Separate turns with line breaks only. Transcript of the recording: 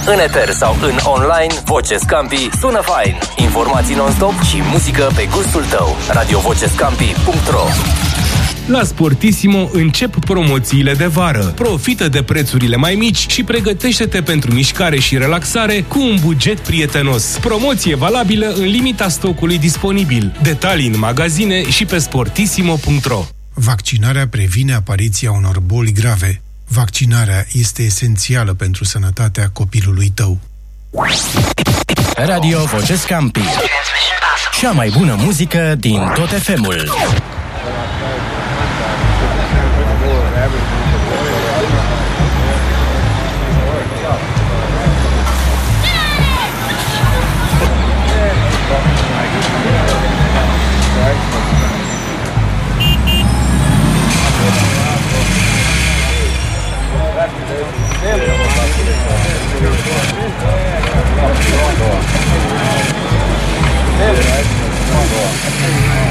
În eter sau în online, Voce Scampi sună fain. Informații non-stop și muzică pe gustul tău. radiovocescampi.ro.
La Sportissimo încep promoțiile de vară. Profită de prețurile mai mici și pregătește-te pentru mișcare și relaxare cu un buget prietenos. Promoție valabilă în limita stocului disponibil. Detalii în magazine și pe sportissimo.ro.
Vaccinarea previne apariția unor boli grave. Vaccinarea este esențială pentru sănătatea copilului tău.
Radio Voce Scampi. Cea mai bună muzică din tot FM-ul.
Come on.